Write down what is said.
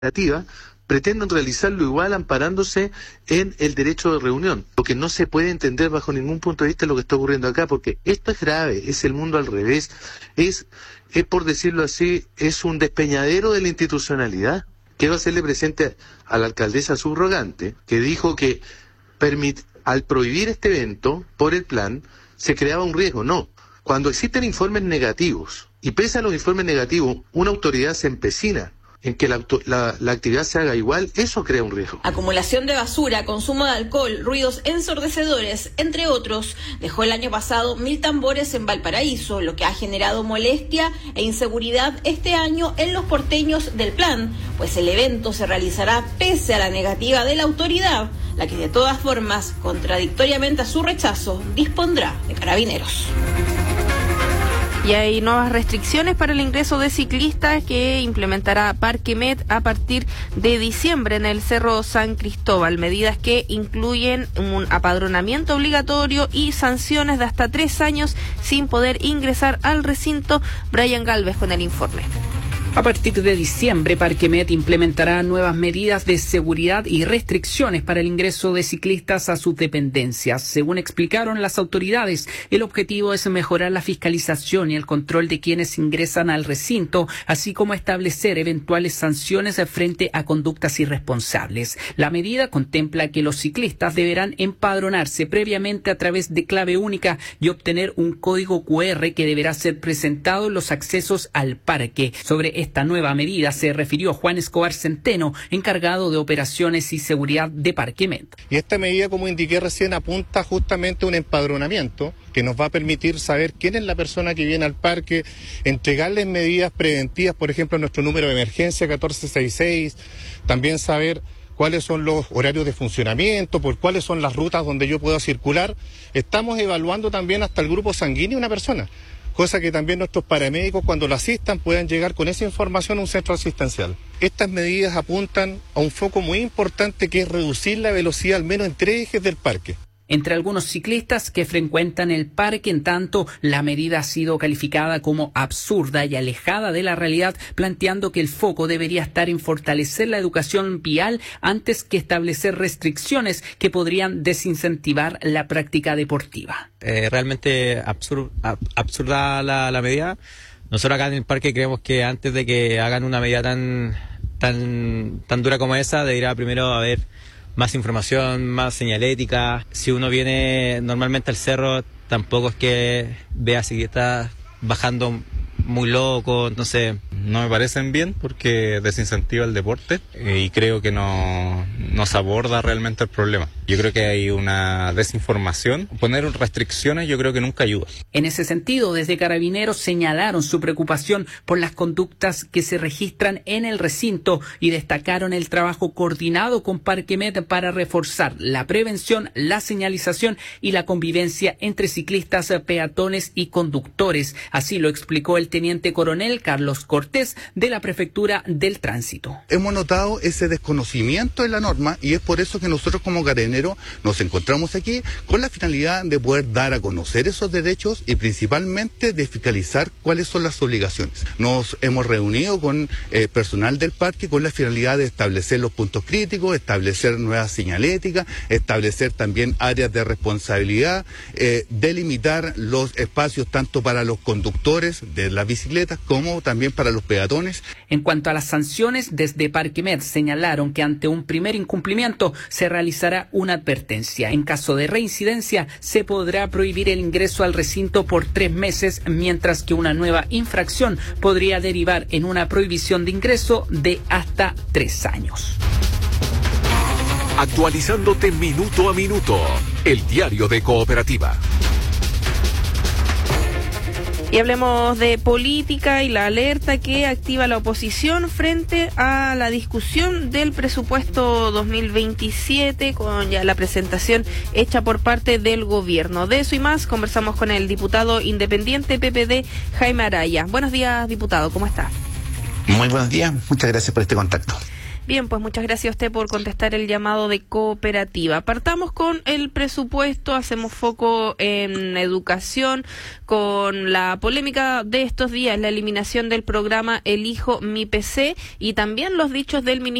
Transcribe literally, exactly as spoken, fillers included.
legislativa pretenden realizarlo igual amparándose en el derecho de reunión, lo que no se puede entender bajo ningún punto de vista lo que está ocurriendo acá, porque esto es grave, es el mundo al revés, es, es por decirlo así, es un despeñadero de la institucionalidad. Quiero hacerle presente a la alcaldesa subrogante, que dijo que permit, al prohibir este evento por el plan, se creaba un riesgo. No, cuando existen informes negativos, y pese a los informes negativos, una autoridad se empecina en que la, la, la actividad se haga igual, eso crea un riesgo. Acumulación de basura, consumo de alcohol, ruidos ensordecedores, entre otros, dejó el año pasado mil tambores en Valparaíso, lo que ha generado molestia e inseguridad este año en los porteños del plan, pues el evento se realizará pese a la negativa de la autoridad, la que de todas formas, contradictoriamente a su rechazo, dispondrá de carabineros. Y hay nuevas restricciones para el ingreso de ciclistas que implementará Parquemet a partir de diciembre en el Cerro San Cristóbal. Medidas que incluyen un apadronamiento obligatorio y sanciones de hasta tres años sin poder ingresar al recinto. Brian Galvez con el informe. A partir de diciembre, Parquemet implementará nuevas medidas de seguridad y restricciones para el ingreso de ciclistas a sus dependencias. Según explicaron las autoridades, el objetivo es mejorar la fiscalización y el control de quienes ingresan al recinto, así como establecer eventuales sanciones frente a conductas irresponsables. La medida contempla que los ciclistas deberán empadronarse previamente a través de clave única y obtener un código cu erre que deberá ser presentado en los accesos al parque. Sobre esta nueva medida se refirió Juan Escobar Centeno, encargado de operaciones y seguridad de Parquemet. Y esta medida, como indiqué recién, apunta justamente a un empadronamiento que nos va a permitir saber quién es la persona que viene al parque, entregarles medidas preventivas, por ejemplo, nuestro número de emergencia catorce sesenta y seis, también saber cuáles son los horarios de funcionamiento, por cuáles son las rutas donde yo puedo circular. Estamos evaluando también hasta el grupo sanguíneo de una persona, cosa que también nuestros paramédicos, cuando lo asistan, puedan llegar con esa información a un centro asistencial. Estas medidas apuntan a un foco muy importante, que es reducir la velocidad al menos en tres ejes del parque. Entre algunos ciclistas que frecuentan el parque, en tanto, la medida ha sido calificada como absurda y alejada de la realidad, planteando que el foco debería estar en fortalecer la educación vial antes que establecer restricciones que podrían desincentivar la práctica deportiva. Eh, realmente absur- ab- absurda la, la medida. Nosotros acá en el parque creemos que antes de que hagan una medida tan, tan, tan dura como esa, debería primero haber más información, más señalética. Si uno viene normalmente al cerro, tampoco es que vea si está bajando muy loco, entonces no me parecen bien porque desincentiva el deporte eh, y creo que no, no se aborda realmente el problema. Yo creo que hay una desinformación. Poner restricciones yo creo que nunca ayuda. En ese sentido, desde Carabineros señalaron su preocupación por las conductas que se registran en el recinto y destacaron el trabajo coordinado con Parquemet para reforzar la prevención, la señalización y la convivencia entre ciclistas, peatones y conductores. Así lo explicó el teniente coronel Carlos Cortés de la Prefectura del Tránsito. Hemos notado ese desconocimiento de la norma y es por eso que nosotros como Carabineros nos encontramos aquí con la finalidad de poder dar a conocer esos derechos y principalmente de fiscalizar cuáles son las obligaciones. Nos hemos reunido con eh, personal del parque con la finalidad de establecer los puntos críticos, establecer nuevas señaléticas, establecer también áreas de responsabilidad, eh, delimitar los espacios tanto para los conductores de las bicicletas como también para los peatones. En cuanto a las sanciones, desde Parquemet señalaron que ante un primer incumplimiento se realizará una advertencia. En caso de reincidencia, se podrá prohibir el ingreso al recinto por tres meses, mientras que una nueva infracción podría derivar en una prohibición de ingreso de hasta tres años. Actualizándote minuto a minuto, el diario de Cooperativa. Y hablemos de política y la alerta que activa la oposición frente a la discusión del presupuesto dos mil veintisiete, con ya la presentación hecha por parte del gobierno. De eso y más conversamos con el diputado independiente P P D, Jaime Araya. Buenos días, diputado, ¿cómo está? Muy buenos días, muchas gracias por este contacto. Bien, pues muchas gracias a usted por contestar el llamado de Cooperativa. Partamos con el presupuesto, hacemos foco en educación, con la polémica de estos días, la eliminación del programa Elijo Mi P C y también los dichos del ministro